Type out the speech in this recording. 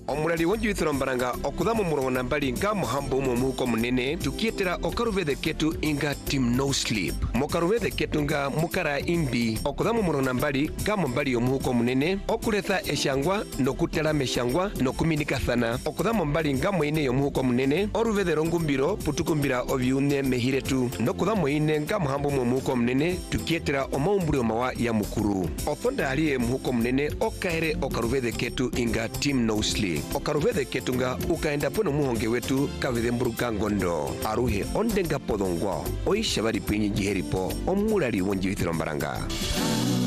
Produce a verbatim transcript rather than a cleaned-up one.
omulali wonjuithiro mbaranga okuthamu murongo na mbali nga muhambo umwe muhuko munene tukietera okaruvithe ketu inga team no sleep mokaruvithe ketu nga mukara imbi okuthamu murongo na mbali nga mumbali yomuhuko munene okuletha eshangwa nokutelama eshangwa nokuminikathana okuthamu mbali nga mwine yomuhuko munene oruvithe rongumbiro putukumbira ovyune mehiretu nokuthamu ine nga muhambo umwe muhuko munene tukietera omaumbulio mawa ya mukuru othonda aliye muhuko munene okaere okaruvithe ketu inga team no sleep okaruvithe ketu nga ukaenda pono muhonge wetu kavithe mburuka ngondo aruhe ondenga podongwa oisha bari pinyi jiheripo omulali wonjuithiro mbaranga.